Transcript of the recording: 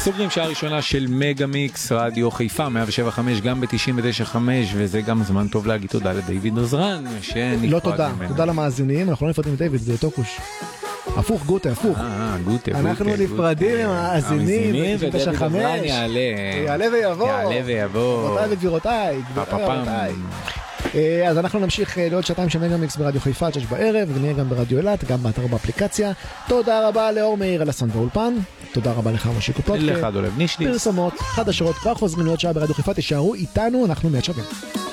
סוגרים שעה ראשונה של מגה מיקס, רדיו חיפה 107.5, גם ב-99.5, וזה גם זמן טוב להגיד תודה לדיוויד עזרן, לא תודה, תודה למאזינים, אנחנו לא נפרדים עם דיוויד, זה טוקוש. הפוך, גוטה, הפוך. גוטה. אנחנו נפרדים עם המאזינים, ודויד עזרן יעלה ויבוא. גבירותיי וגבירותיי. אז אנחנו נמשיך לעוד שעתיים של מגה מיקס ברדיו חיפה, 6 בערב, ונהיה גם ברדיו אילת, גם באתר באפליקציה. תודה רבה לאור מאיר על הסאונד באולפן. תודה רבה לך מושיקו פלוטקה. לך דולב נישני. פרסומות, חדשות, כבר חוזרים להיות שעה ברדיו חיפה, תשארו איתנו, אנחנו מיד שווים.